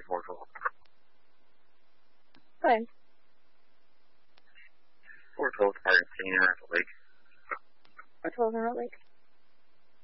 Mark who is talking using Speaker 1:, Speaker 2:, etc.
Speaker 1: 412.
Speaker 2: Fine.
Speaker 1: 412 target senior at the lake.
Speaker 2: 412 in the lake.